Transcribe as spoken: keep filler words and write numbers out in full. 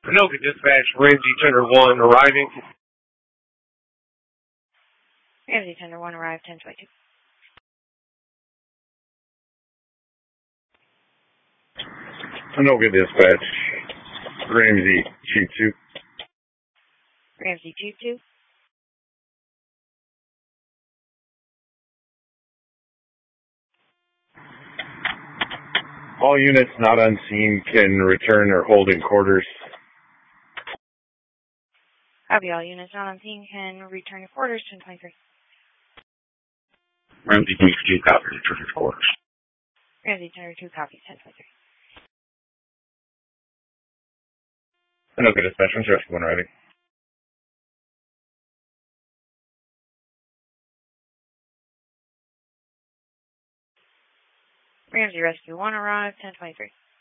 Pinoka Dispatch, Ramsey Tender one arriving. Ramsey Tender one arrived, ten twenty-two. Pinoka Dispatch, Ramsey Chief two. Ramsey Chief two. All units not on scene can return or hold in quarters. Copy, all units not on scene can return to quarters, ten twenty-three. Ramsey Chief two, copy, return to quarters. Ramsey Tender two, copy, ten twenty-three. Pinoka Dispatch, Rescue one arriving. Ramsey Rescue one arrived, ten twenty-three.